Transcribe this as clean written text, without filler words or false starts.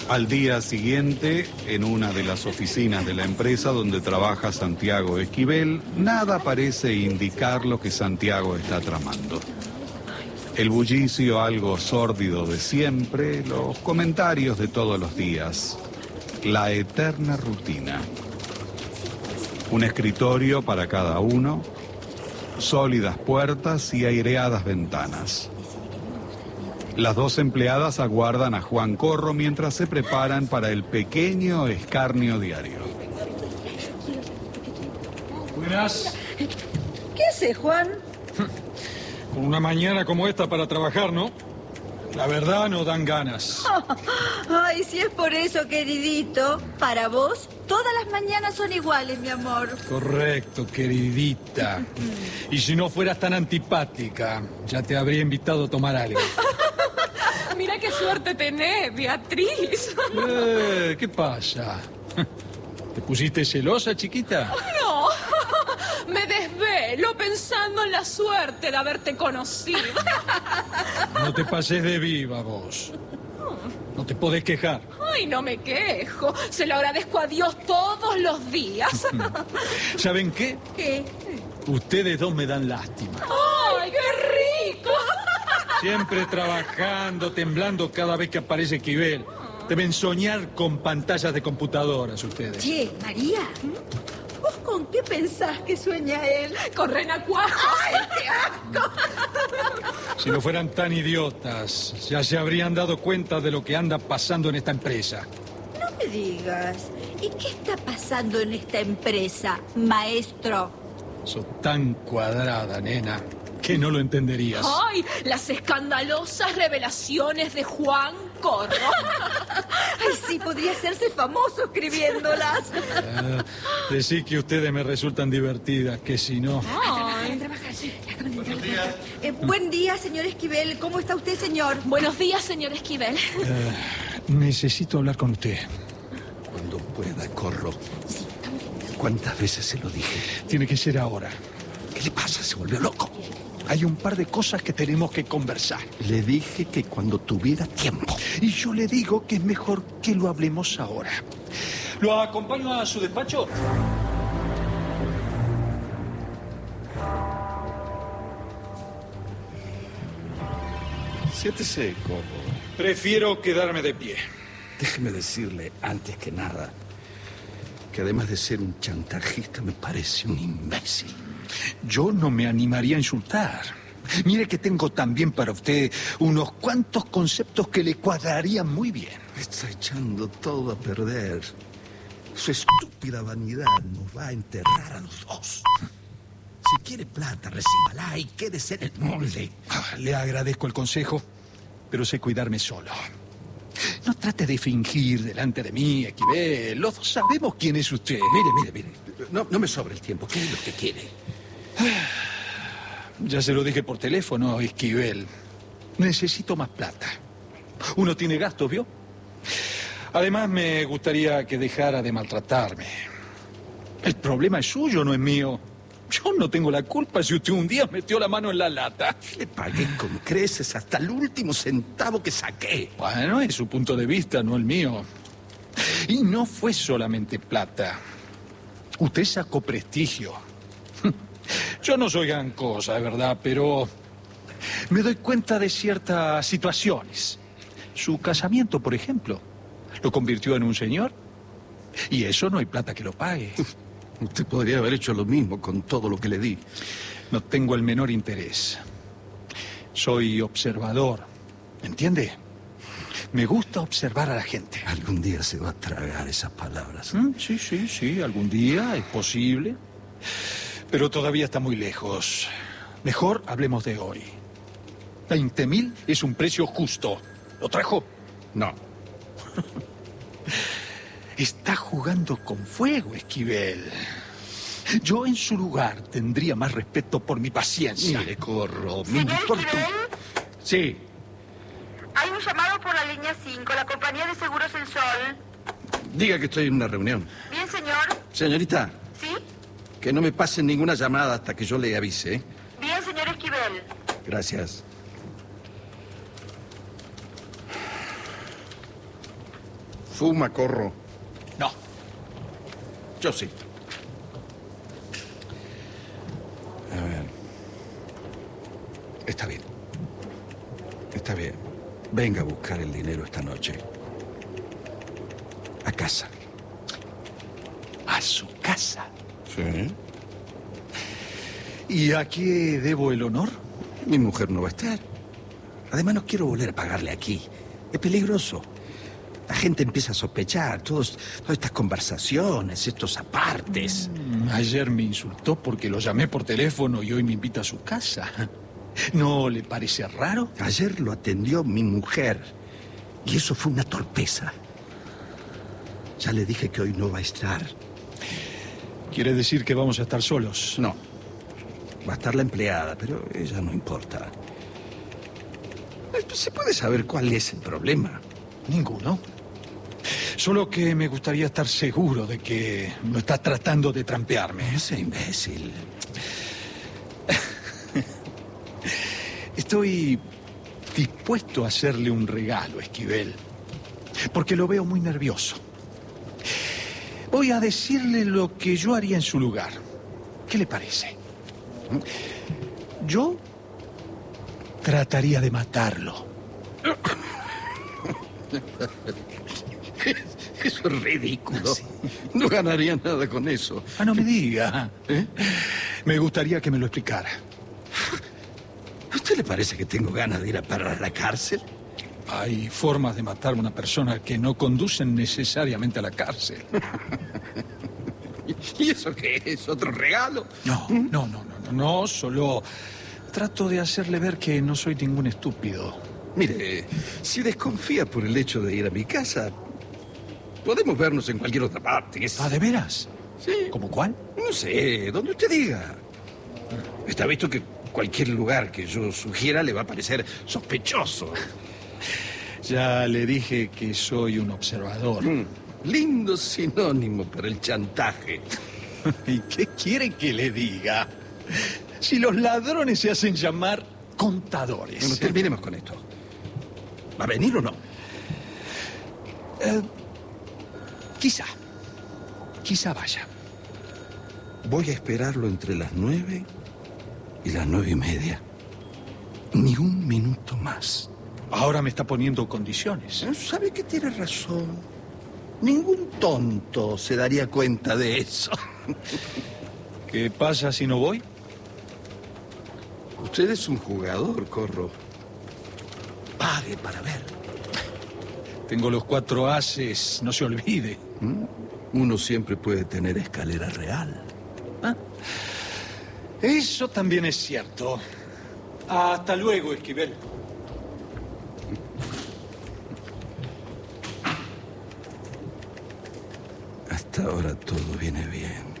Al día siguiente, en una de las oficinas de la empresa donde trabaja Santiago Esquivel, nada parece indicar lo que Santiago está tramando. El bullicio algo sórdido de siempre, los comentarios de todos los días, la eterna rutina. Un escritorio para cada uno, sólidas puertas y aireadas ventanas. Las dos empleadas aguardan a Juan Corro mientras se preparan para el pequeño escarnio diario. Buenas. ¿Qué hace, Juan? Con una mañana como esta para trabajar, ¿no? La verdad no dan ganas. Ay, si es por eso, queridito. Para vos, todas las mañanas son iguales, mi amor. Correcto, queridita. Y si no fueras tan antipática, ya te habría invitado a tomar algo. Mira qué suerte tenés, Beatriz. ¿Qué pasa? ¿Te pusiste celosa, chiquita? No, me desvelo pensando en la suerte de haberte conocido. No te pases de viva, vos. No te podés quejar. Ay, no me quejo. Se lo agradezco a Dios todos los días. ¿Saben qué? ¿Qué? Ustedes dos me dan lástima. ¡Ay, qué rico! Siempre trabajando, temblando cada vez que aparece Esquivel. Deben soñar con pantallas de computadoras ustedes. Che, María, ¿vos con qué pensás que sueña él? Con renacuajos. ¡Ay, qué asco! Si no fueran tan idiotas, ya se habrían dado cuenta de lo que anda pasando en esta empresa. No me digas. ¿Y qué está pasando en esta empresa, maestro? Sos tan cuadrada, nena, que no lo entenderías. ¡Ay! Las escandalosas revelaciones de Juan Corro. Ay, sí, podría hacerse famoso escribiéndolas. Decí que ustedes me resultan divertidas, que si no... Ay. Buenos días. Buen día, señor Esquivel. ¿Cómo está usted, señor? Buenos días, señor Esquivel. Necesito hablar con usted. Cuando pueda, Corro. ¿Cuántas veces se lo dije? Tiene que ser ahora. ¿Qué le pasa? ¿Se volvió loco? Hay un par de cosas que tenemos que conversar. Le dije que cuando tuviera tiempo. Y yo le digo que es mejor que lo hablemos ahora. ¿Lo acompaño a su despacho? Siéntese, Corro. Prefiero quedarme de pie. Déjeme decirle, antes que nada, que además de ser un chantajista, me parece un imbécil. Yo no me animaría a insultar. Mire que tengo también para usted unos cuantos conceptos que le cuadrarían muy bien. Está echando todo a perder. Su estúpida vanidad nos va a enterrar a los dos. Si quiere plata, recíbala y quédese en el molde. Le agradezco el consejo, pero sé cuidarme solo. No trate de fingir delante de mí, Esquivel. Los dos sabemos quién es usted. Mire. No me sobra el tiempo. ¿Qué es lo que quiere? Ya se lo dije por teléfono, Esquivel. Necesito más plata. Uno tiene gastos, ¿vio? Además, me gustaría que dejara de maltratarme. El problema es suyo, no es mío. Yo no tengo la culpa si usted un día metió la mano en la lata. Le pagué con creces hasta el último centavo que saqué. Bueno, es su punto de vista, no el mío. Y no fue solamente plata. Usted sacó prestigio. Yo no soy gran cosa, es verdad, pero me doy cuenta de ciertas situaciones. Su casamiento, por ejemplo, lo convirtió en un señor. Y eso no hay plata que lo pague. Usted podría haber hecho lo mismo con todo lo que le di. No tengo el menor interés. Soy observador, ¿entiende? Me gusta observar a la gente. Algún día se va a tragar esas palabras. Sí, algún día es posible. Pero todavía está muy lejos. Mejor hablemos de hoy. 20.000 es un precio justo. ¿Lo trajo? No. Está jugando con fuego, Esquivel. Yo en su lugar tendría más respeto por mi paciencia. Mire, Corro, me ¿Señor importa. Esquivel? Sí. Hay un llamado por la línea 5, la compañía de seguros El Sol. Diga que estoy en una reunión. Bien, señor. Señorita, ¿Sí? que no me pasen ninguna llamada hasta que yo le avise, ¿eh? Bien, señor Esquivel. Gracias. fuma, Corro? No. Yo sí. A ver. Está bien. Está bien. Venga a buscar el dinero esta noche. A casa. ¿A su casa? Sí. ¿Y a qué debo el honor? Mi mujer no va a estar. Además, no quiero volver a pagarle aquí. Es peligroso. La gente empieza a sospechar. Todas estas conversaciones, estos apartes. Ayer me insultó porque lo llamé por teléfono y hoy me invita a su casa. ¿No le parece raro? Ayer lo atendió mi mujer. Y eso fue una torpeza. Ya le dije que hoy no va a estar. ¿Quiere decir que vamos a estar solos? No. Va a estar la empleada, pero ella no importa. ¿Se puede saber cuál es el problema? Ninguno. Solo que me gustaría estar seguro de que no está tratando de trampearme. Ese imbécil. Estoy dispuesto a hacerle un regalo, Esquivel, porque lo veo muy nervioso. Voy a decirle lo que yo haría en su lugar. ¿Qué le parece? Yo trataría de matarlo. Eso es ridículo. Sí. No ganaría nada con eso. Ah, no me diga. Me gustaría que me lo explicara. ¿A usted le parece que tengo ganas de ir a parar a la cárcel? Hay formas de matar a una persona que no conducen necesariamente a la cárcel. ¿Y eso qué es? ¿Otro regalo? No, solo trato de hacerle ver que no soy ningún estúpido. Mire, si desconfía por el hecho de ir a mi casa, podemos vernos en cualquier otra parte. ¿Ah, de veras? Sí. ¿Cómo cuál? No sé, donde usted diga. Está visto que cualquier lugar que yo sugiera le va a parecer sospechoso. Ya le dije que soy un observador. Lindo sinónimo para el chantaje. ¿Y qué quiere que le diga? Si los ladrones se hacen llamar contadores. Bueno, terminemos con esto. ¿Va a venir o no? Quizá vaya. Voy a esperarlo entre las 9 y las 9:30. Ni un minuto más. Ahora me está poniendo condiciones. ¿Sabe que tiene razón? Ningún tonto se daría cuenta de eso. ¿Qué pasa si no voy? Usted es un jugador, Corro. Pague para ver. Tengo los 4 ases, no se olvide. Uno siempre puede tener escalera real. Eso también es cierto. Hasta luego, Esquivel. Hasta ahora todo viene bien.